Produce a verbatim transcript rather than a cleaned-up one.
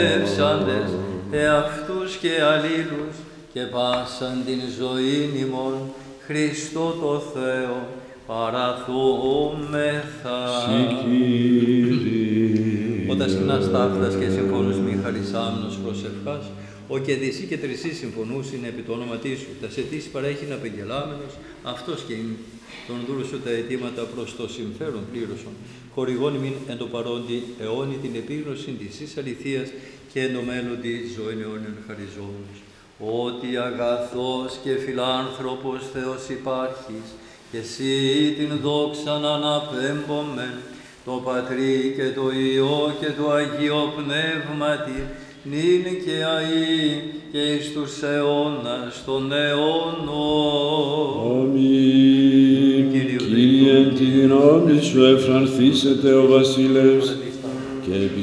ευσάντες εαυτούς και αλλήλους και πάσαν την ζωήν ημών Χριστό το Θεό παραθούμεθα. Συ Κύριε. Όταν συχνάς ταύτας και συμφώνους μη χαρισάμενος προσευχάς, ο και δυσί και τρισί συμφωνούσιν επί το όνομα σου. Τα σε τίς παρέχειν απεγγελάμενος, αυτός και ειν τον δούλου σου τα αιτήματα προς το συμφέρον πλήρωσον. Χορηγών ημίν εν το παρόντι αιώνι την επίγνωση της εις αληθείας και εν το μέλλοντι ζωήν αιώνιον χαριζόμενος. Ότι αγαθός και φιλάνθρωπος Θεός υπάρχεις, και εσύ την δόξαν αναπέμπομεν, το Πατρί και το Υιό και το Αγίο Πνεύματι, νυν και αεί και εις τους αιώνας των αιώνων. Αμήν. Κύριε, εν τη γνώμη σου εφρανθήσετε ο βασιλεύς και επί